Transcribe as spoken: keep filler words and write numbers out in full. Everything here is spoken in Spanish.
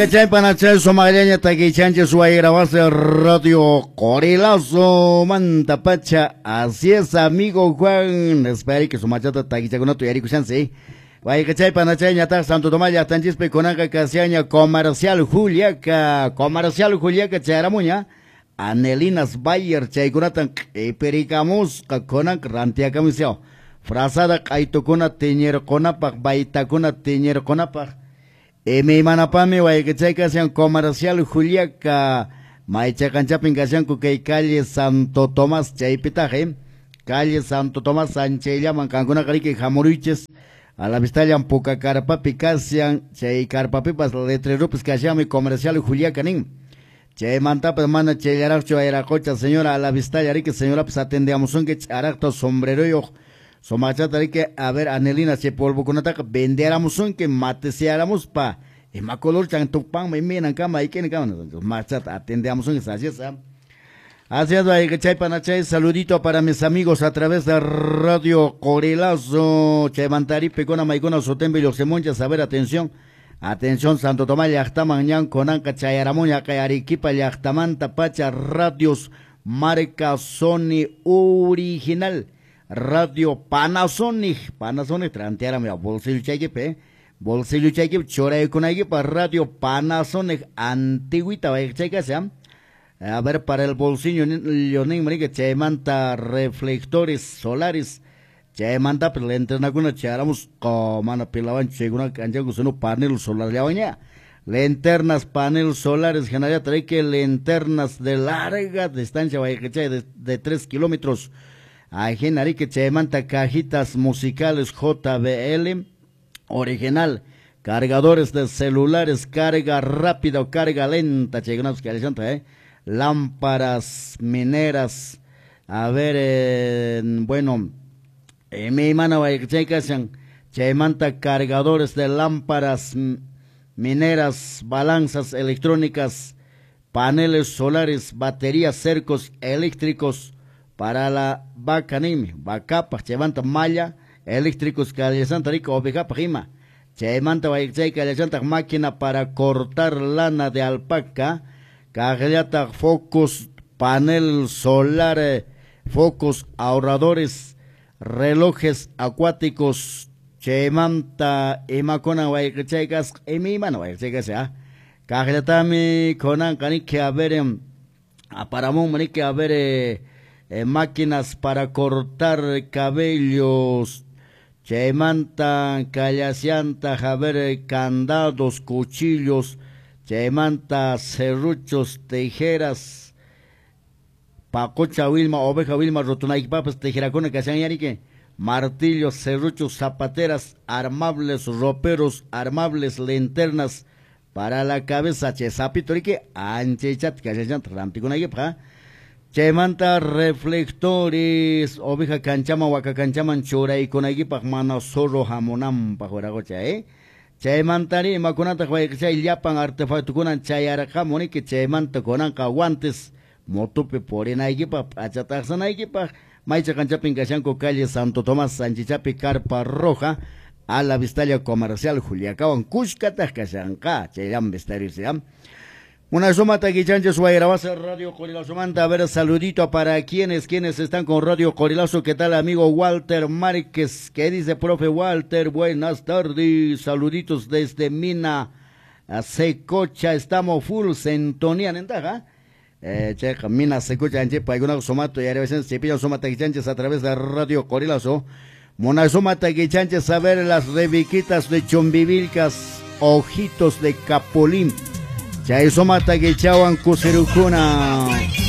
Chay panachay somaleña taquichanche su ahí grabarse radio Corilazo manta pacha. Así es, amigo Juan. Espera que su machata taquichaguna tu yari kuchanse. Vaya que chay panachay ñata Santo Tomás ya tan chispe conanca casiaña comercial Juliaca. Comercial Juliaca chayaramuña. Anelinas Bayer chay kunatan pericamos kakonan rantia camiseo. Frazada kaitokuna teñer conapak baitakuna teñer conapak. E mi manapami guay que chay casian comercial Juliaca maicha canchapin casian que calle Santo Tomás chay pitaje calle Santo Tomás Sánchez llaman cancuna carique jamuriches a la vista llaman poca carpapi casian chay carpapipas letrerupes casian mi comercial Juliaca nin chay mantapa mana chay yaracho era cocha señora a la vista yarique señora pues atendíamos un que characto sombrero yo somachata que a ver Anelina se polvo con ataque vendiéramos un que mateseáramos pa y más color chantupan me miran cama y que en cama machata atendíamos un que así es así es ahí que chay panachay saludito para mis amigos a través de radio Corilazo chay mantari pecona maicona sotembe y los semonchas a ver atención atención Santo Tomás yachtaman conanca chayaramuña cayariquipa yachtamanta pacha radios marca Sony original Radio Panasonic, Panasonic, tranteara mi bolsillo cheque, bolsillo cheque, chora con ahí para Radio Panasonic, antiguita, vaya cheque, a ver, para el bolsillo, yo ni me que che manta reflectores solares, che manta, pero le entrena con una charamos, como ana pilaban, che, una cancha con su panel solar, ya baña, linternas, panel solares, generaría trae que linternas de larga distancia, vaya que che, de, de tres kilómetros. Hay gente que se manta cajitas musicales J B L original, cargadores de celulares, carga rápida o carga lenta, che, eh, lámparas mineras, a ver, eh, bueno, eh, mi mano se manta cargadores de lámparas mineras, balanzas electrónicas, paneles solares, baterías, cercos eléctricos, para la vaca nimi, vaca pa chevanta malla, eléctricos que santa rica oveja prima, chevanta vaichay que santa máquina para cortar lana de alpaca, cajellata focos, panel solar, focos ahorradores, relojes acuáticos, chevanta emacona vaichay gas, emi mano vaichay gas ya, cajellata mi conan canique a ver, a paramón manique a ver, Eh, máquinas para cortar cabellos, chemanta, callasianta, javer, candados, cuchillos, chemanta, serruchos, tijeras, pacocha wilma, oveja wilma, rotunay papas, tijeracona, que sean yarique, martillos, serruchos, zapateras, armables, roperos, armables, linternas, para la cabeza, chesapitorique, anchechat, que se llama trampicona y pa. Chemanta reflectores, oveja canchama, huaca canchaman, chora y con aquí pa mano zorro jamonam pa jueragocha, eh. Chemantari, macunata, hueca, y yapan artefacto con chayara jamoni, que chemanta con anca guantes, motupe por en aquí pa, achataxan aquí pa, maicha canchapin cachanco, calle Santo Tomás, Sanchichapi, carpa roja, a la vistalia comercial, Juliacaban, Cuscatas, Cachanca, chayam vistarios, ya. Una suma taquichanche su grabase Radio Corilazo manta, a ver, saludito para quienes, quienes están con Radio Corilazo, ¿qué tal amigo Walter Márquez? ¿Qué dice profe Walter? Buenas tardes, saluditos desde Mina, Secocha, estamos full sintonian en taja, eh, checa, Mina Secocha, anche, pa alguna somato, y a veces se pillan suma taquichanches a través de Radio Corilazo, una suma taquichanches a ver las rebiquitas de chombivilcas, ojitos de capulín. Chay somata que chawan kusirucuna.